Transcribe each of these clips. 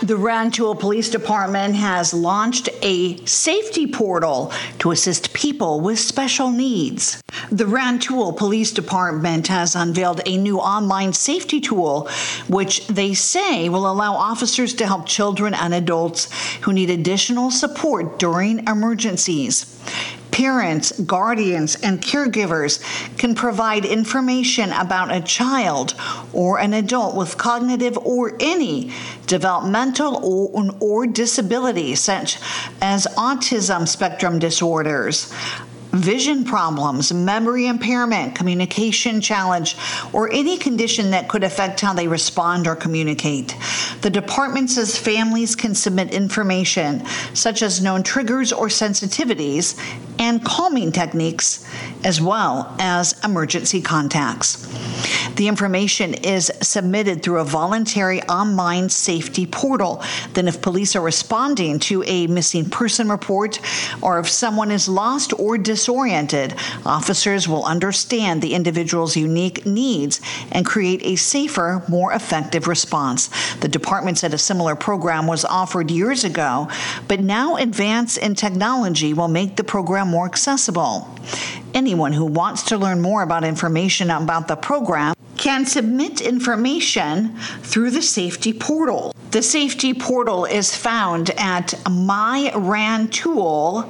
The Rantoul Police Department has launched a safety portal to assist people with special needs. The Rantoul Police Department has unveiled a new online safety tool, which they say will allow officers to help children and adults who need additional support during emergencies. Parents, guardians, and caregivers can provide information about a child or an adult with cognitive or any developmental or disability, such as autism spectrum disorders, vision problems, memory impairment, communication challenge, or any condition that could affect how they respond or communicate. The department says families can submit information such as known triggers or sensitivities and calming techniques, as well as emergency contacts. The information is submitted through a voluntary online safety portal. Then if police are responding to a missing person report or if someone is lost or disoriented, officers will understand the individual's unique needs and create a safer, more effective response. The department said a similar program was offered years ago, but now advance in technology will make the program more accessible. Anyone who wants to learn more about information about the program can submit information through the safety portal. The safety portal is found at myrantoul,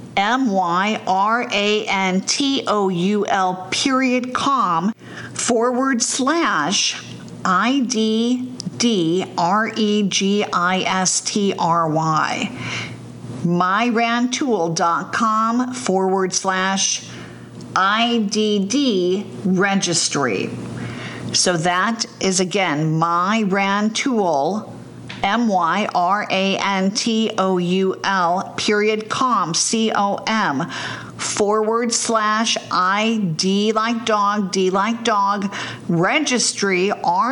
myrantoul.com/IDDREGISTRY. myrantoul.com/IDD registry. So that is again myrantoul, myrantoul.com/ID like dog, D like dog, registry,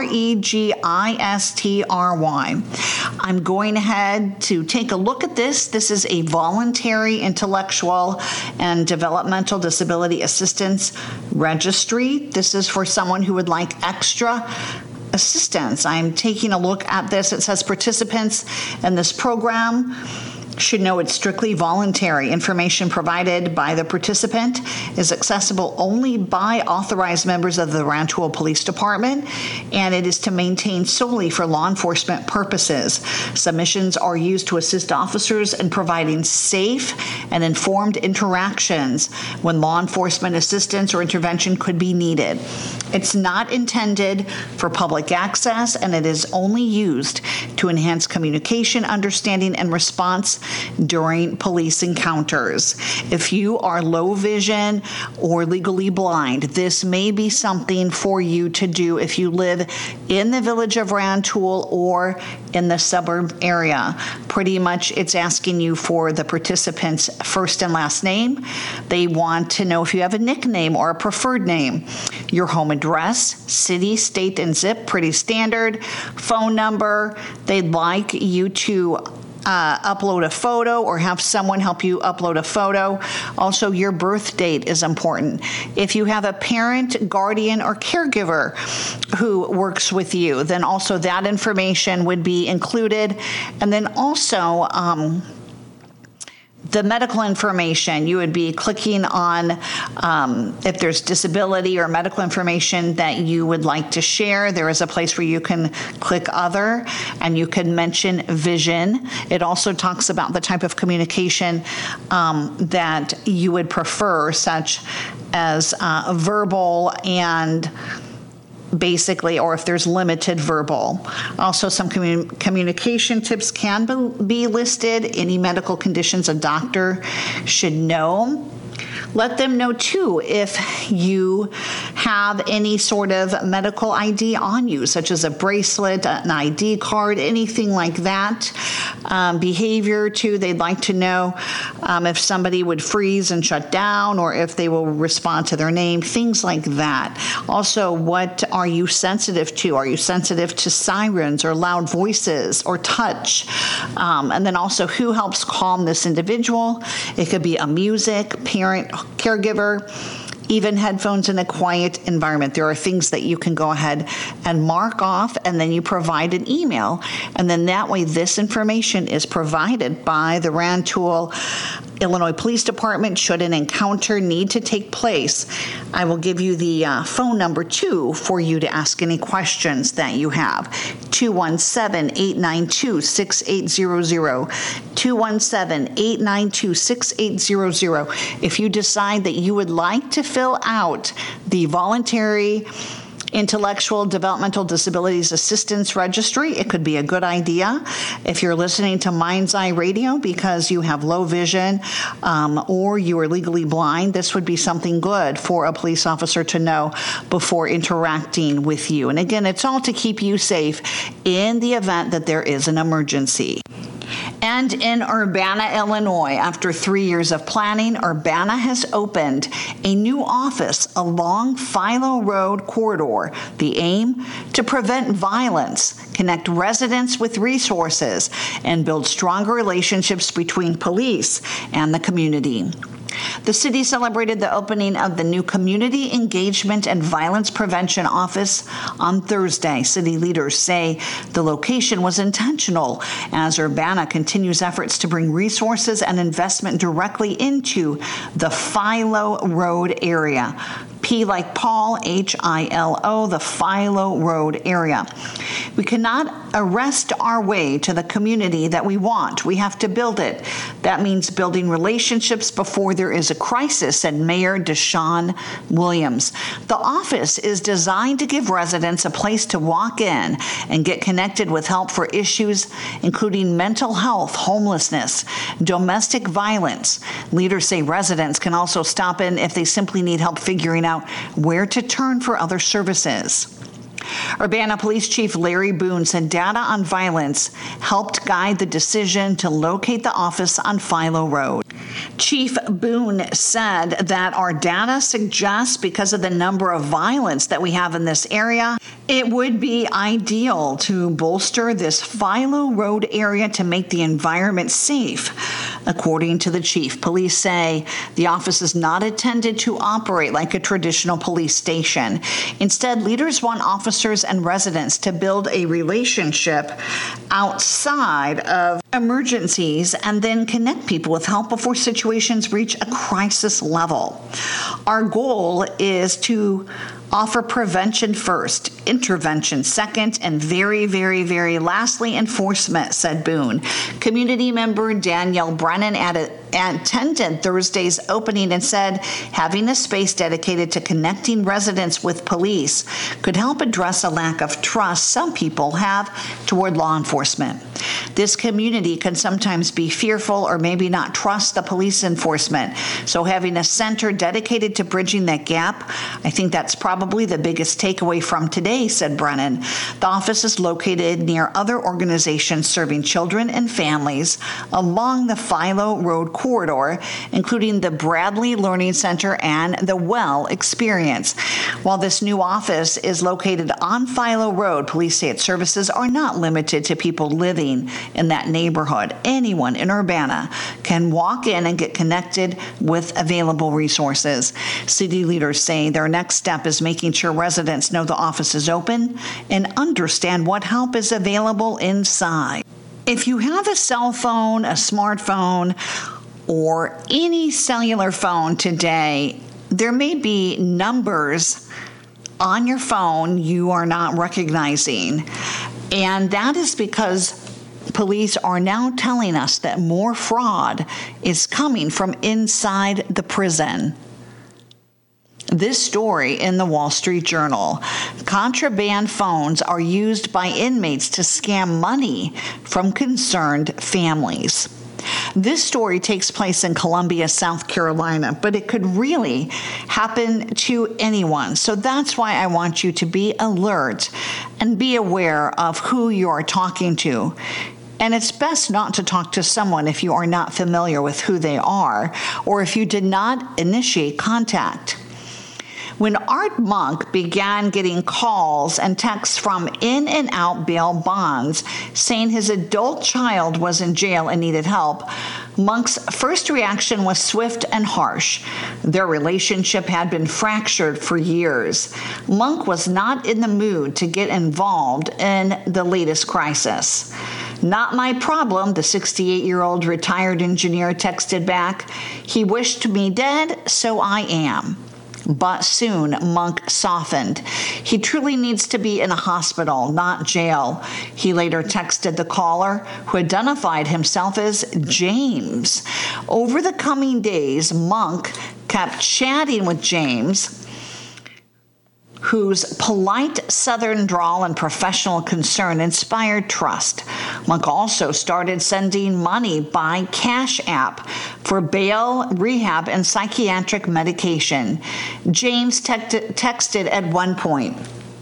REGISTRY. I'm going ahead to take a look at this. This is a voluntary intellectual and developmental disability assistance registry. This is for someone who would like extra assistance. I'm taking a look at this. It says participants in this program should know it's strictly voluntary. Information provided by the participant is accessible only by authorized members of the Rantoul Police Department, and it is to maintain solely for law enforcement purposes. Submissions are used to assist officers in providing safe and informed interactions when law enforcement assistance or intervention could be needed. It's not intended for public access, and it is only used to enhance communication, understanding, and response during police encounters. If you are low vision or legally blind, this may be something for you to do if you live in the village of Rantoul or in the suburb area. Pretty much it's asking you for the participant's first and last name. They want to know if you have a nickname or a preferred name, your home address, city, state, and zip, pretty standard, phone number. They'd like you to upload a photo or have someone help you upload a photo. Also, your birth date is important. If you have a parent, guardian, or caregiver who works with you, then also that information would be included. And then also, the medical information, you would be clicking on if there's disability or medical information that you would like to share. There is a place where you can click other and you can mention vision. It also talks about the type of communication that you would prefer, such as verbal and basically, or if there's limited verbal. Also, some communication tips can be listed. Any medical conditions a doctor should know. Let them know, too, if you have any sort of medical ID on you, such as a bracelet, an ID card, anything like that. Behavior, too, they'd like to know if somebody would freeze and shut down or if they will respond to their name, things like that. Also, what are you sensitive to? Are you sensitive to sirens or loud voices or touch? And then also, who helps calm this individual? It could be a music, parent, caregiver, even headphones in a quiet environment. There are things that you can go ahead and mark off, and then you provide an email, and then that way this information is provided by the Rantoul, Illinois Police Department should an encounter need to take place. I will give you the phone number too for you to ask any questions that you have. 217-892-6800. 217-892-6800. If you decide that you would like to fill out the voluntary Intellectual Developmental Disabilities Assistance Registry, it could be a good idea. If you're listening to Mind's Eye Radio because you have low vision or you are legally blind, this would be something good for a police officer to know before interacting with you. And again, it's all to keep you safe in the event that there is an emergency. And in Urbana, Illinois, after 3 years of planning, Urbana has opened a new office along Philo Road corridor. The aim? To prevent violence, connect residents with resources, and build stronger relationships between police and the community. The city celebrated the opening of the new Community Engagement and Violence Prevention Office on Thursday. City leaders say the location was intentional as Urbana continues efforts to bring resources and investment directly into the Philo Road area. P like Paul, H-I-L-O, the Philo Road area. We cannot arrest our way to the community that we want. We have to build it. That means building relationships before there is a crisis, said Mayor Deshaun Williams. The office is designed to give residents a place to walk in and get connected with help for issues including mental health, homelessness, domestic violence. Leaders say residents can also stop in if they simply need help figuring out where to turn for other services. Urbana Police Chief Larry Boone said data on violence helped guide the decision to locate the office on Philo Road. Chief Boone said that our data suggests, because of the number of violence that we have in this area, it would be ideal to bolster this Philo Road area to make the environment safe. According to the chief, police say the office is not intended to operate like a traditional police station. Instead, leaders want officers and residents to build a relationship outside of emergencies and then connect people with help before situations reach a crisis level. Our goal is to offer prevention first, intervention second, and very, very, very lastly, enforcement, said Boone. Community member Danielle Brennan attended Thursday's opening and said having a space dedicated to connecting residents with police could help address a lack of trust some people have toward law enforcement. This community can sometimes be fearful or maybe not trust the police enforcement. So having a center dedicated to bridging that gap, I think that's probably the biggest takeaway from today, said Brennan. The office is located near other organizations serving children and families along the Philo Road corridor, including the Bradley Learning Center and the Well Experience. While this new office is located on Philo Road, police say its services are not limited to people living in that neighborhood. Anyone in Urbana can walk in and get connected with available resources. City leaders say their next step is making sure residents know the office is open and understand what help is available inside. If you have a cell phone, a smartphone, or any cellular phone today, there may be numbers on your phone you are not recognizing. And that is because police are now telling us that more fraud is coming from inside the prison. This story in the Wall Street Journal. Contraband phones are used by inmates to scam money from concerned families. This story takes place in Columbia, South Carolina, but it could really happen to anyone. So that's why I want you to be alert and be aware of who you are talking to. And it's best not to talk to someone if you are not familiar with who they are or if you did not initiate contact. When Art Monk began getting calls and texts from in and out bail bonds saying his adult child was in jail and needed help, Monk's first reaction was swift and harsh. Their relationship had been fractured for years. Monk was not in the mood to get involved in the latest crisis. "Not my problem," the 68-year-old retired engineer texted back. "He wished me dead, so I am." But soon, Monk softened. "He truly needs to be in a hospital, not jail," he later texted the caller, who identified himself as James. Over the coming days, Monk kept chatting with James, whose polite Southern drawl and professional concern inspired trust. Monk also started sending money by Cash App for bail, rehab, and psychiatric medication. James texted at one point,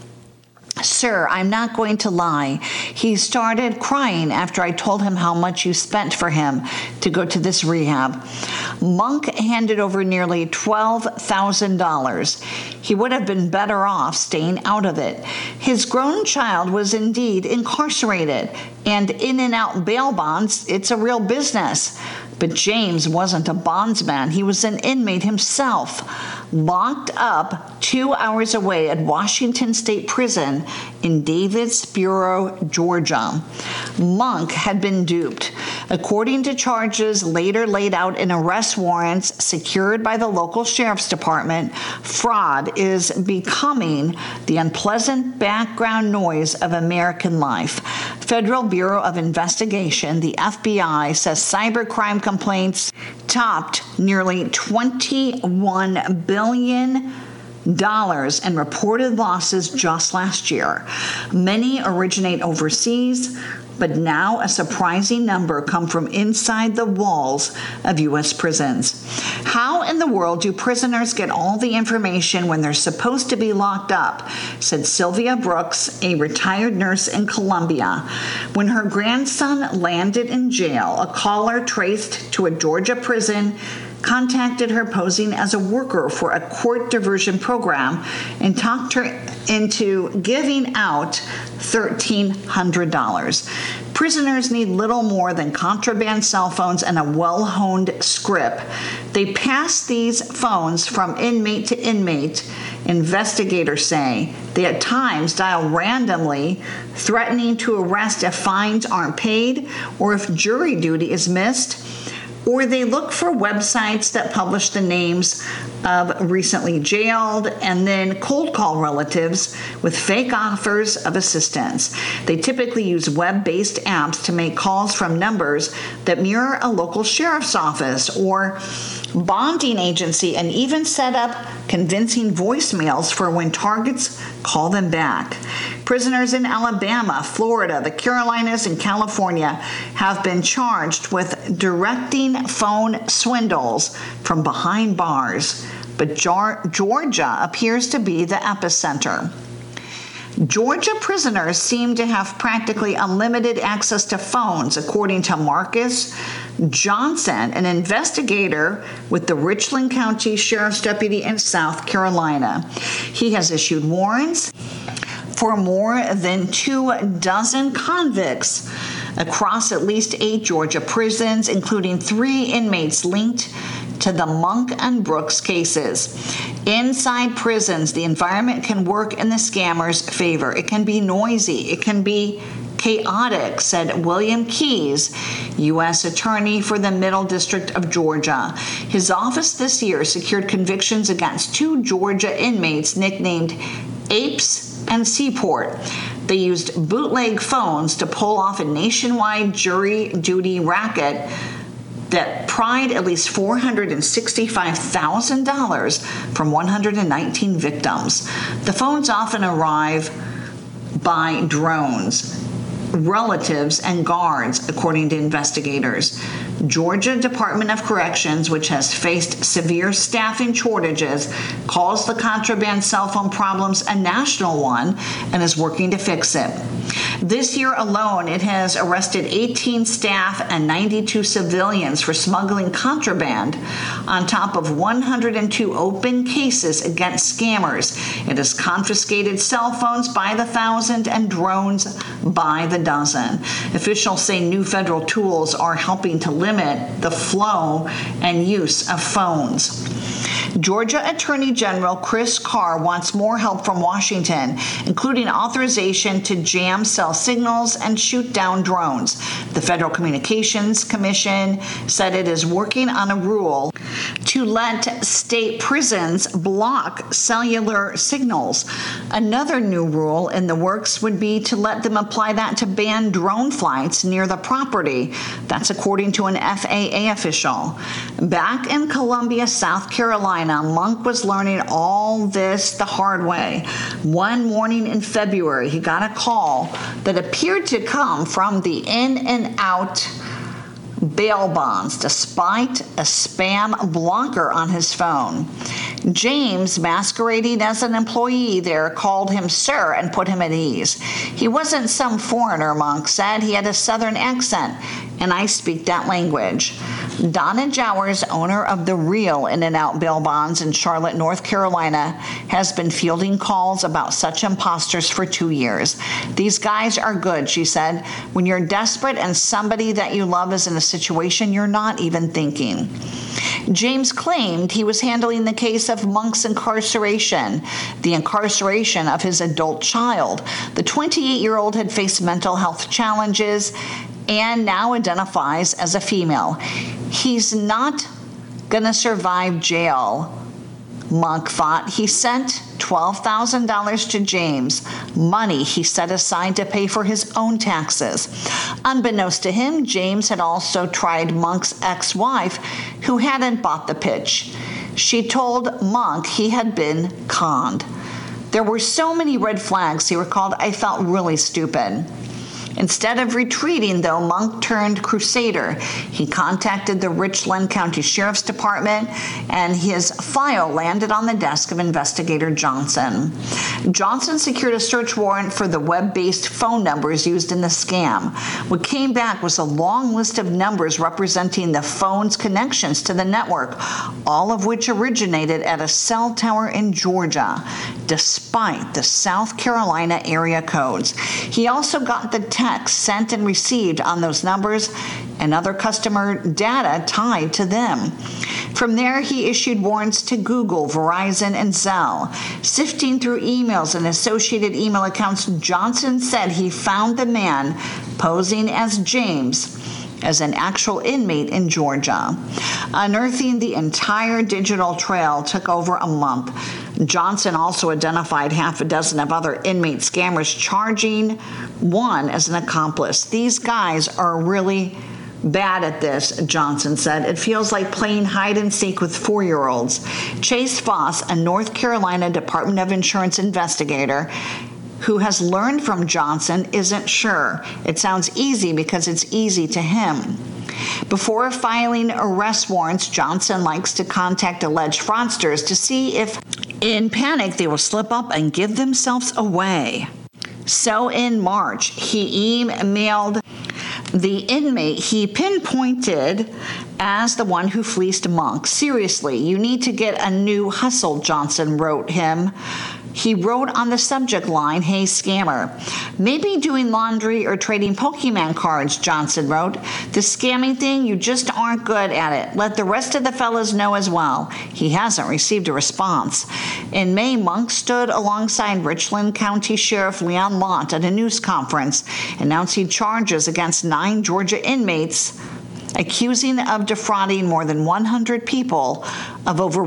"Sir, I'm not going to lie. He started crying after I told him how much you spent for him to go to this rehab." Monk handed over nearly $12,000. He would have been better off staying out of it. His grown child was indeed incarcerated, and in and out bail bonds, it's a real business. But James wasn't a bondsman. He was an inmate himself, locked up 2 hours away at Washington State Prison in Davidsboro, Georgia. Monk had been duped. According to charges later laid out in arrest warrants secured by the local sheriff's department, fraud is becoming the unpleasant background noise of American life. Federal Bureau of Investigation, the FBI, says cybercrime complaints topped nearly $21 billion in reported losses just last year. Many originate overseas, but now a surprising number come from inside the walls of U.S. prisons. How in the world do prisoners get all the information when they're supposed to be locked up? Said Sylvia Brooks, a retired nurse in Columbia. When her grandson landed in jail, a caller traced to a Georgia prison contacted her posing as a worker for a court diversion program and talked her into giving out $1,300. Prisoners need little more than contraband cell phones and a well-honed script. They pass these phones from inmate to inmate. Investigators say they at times dial randomly, threatening to arrest if fines aren't paid or if jury duty is missed. Or they look for websites that publish the names of recently jailed and then cold call relatives with fake offers of assistance. They typically use web-based apps to make calls from numbers that mirror a local sheriff's office or bonding agency, and even set up convincing voicemails for when targets call them back. Prisoners in Alabama, Florida, the Carolinas, and California have been charged with directing phone swindles from behind bars, but Georgia appears to be the epicenter. Georgia prisoners seem to have practically unlimited access to phones, according to Marcus Johnson, an investigator with the Richland County Sheriff's Deputy in South Carolina. He has issued warrants for more than 24 convicts across at least 8 Georgia prisons, including 3 inmates linked to the Monk and Brooks cases. Inside prisons, the environment can work in the scammers' favor. It can be noisy. It can be chaotic, said William Keyes, U.S. Attorney for the Middle District of Georgia. His office this year secured convictions against 2 Georgia inmates nicknamed Apes and Seaport. They used bootleg phones to pull off a nationwide jury duty racket that pried at least $465,000 from 119 victims. The phones often arrive by drones, relatives, and guards, according to investigators. Georgia Department of Corrections, which has faced severe staffing shortages, calls the contraband cell phone problems a national one and is working to fix it. This year alone, it has arrested 18 staff and 92 civilians for smuggling contraband, on top of 102 open cases against scammers. It has confiscated cell phones by the thousand and drones by the dozen. Officials say new federal tools are helping to limit the flow and use of phones. Georgia Attorney General Chris Carr wants more help from Washington, including authorization to jam cell signals and shoot down drones. The Federal Communications Commission said it is working on a rule to let state prisons block cellular signals. Another new rule in the works would be to let them apply that to ban drone flights near the property. That's according to an FAA official. Back in Columbia, South Carolina, Monk was learning all this the hard way. One morning in February, he got a call that appeared to come from the In-N-Out bail bonds, despite a spam blocker on his phone. James, masquerading as an employee there, called him sir and put him at ease. He wasn't some foreigner, Monk said. He had a southern accent, and I speak that language. Donna Jowers, owner of the real In-N-Out bail bonds in Charlotte, North Carolina, has been fielding calls about such imposters for 2 years. These guys are good, she said. When you're desperate and somebody that you love is in a situation you're not even thinking. James claimed he was handling the case of Monk's incarceration, the incarceration of his adult child. The 28-year-old had faced mental health challenges and now identifies as a female. He's not going to survive jail, Monk thought. He sent $12,000 to James, money he set aside to pay for his own taxes. Unbeknownst to him, James had also tried Monk's ex-wife, who hadn't bought the pitch. She told Monk he had been conned. There were so many red flags, he recalled. I felt really stupid. Instead of retreating, though, Monk turned crusader. He contacted the Richland County Sheriff's Department, and his file landed on the desk of investigator Johnson. Johnson secured a search warrant for the web-based phone numbers used in the scam. What came back was a long list of numbers representing the phone's connections to the network, all of which originated at a cell tower in Georgia, despite the South Carolina area codes. He also got the text sent and received on those numbers and other customer data tied to them. From there, he issued warrants to Google, Verizon, and Zelle. Sifting through emails and associated email accounts, Johnson said he found the man posing as James as an actual inmate in Georgia. Unearthing the entire digital trail took over a month. Johnson also identified half a dozen of other inmate scammers, charging one as an accomplice. These guys are really bad at this, Johnson said. It feels like playing hide and seek with 4-year-olds. Chase Foss, a North Carolina Department of Insurance investigator who has learned from Johnson, isn't sure. It sounds easy because it's easy to him. Before filing arrest warrants, Johnson likes to contact alleged fraudsters to see if, in panic, they will slip up and give themselves away. So in March, he emailed the inmate he pinpointed as the one who fleeced Monk. Seriously, you need to get a new hustle, Johnson wrote him. He wrote on the subject line, "Hey, scammer." Maybe doing laundry or trading Pokemon cards, Johnson wrote. The scamming thing, you just aren't good at it. Let the rest of the fellas know as well. He hasn't received a response. In May, Monk stood alongside Richland County Sheriff Leon Lott at a news conference, announcing charges against 9 Georgia inmates accusing of defrauding more than 100 people of over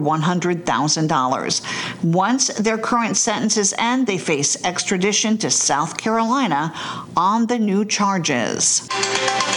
$100,000. Once their current sentences end, they face extradition to South Carolina on the new charges.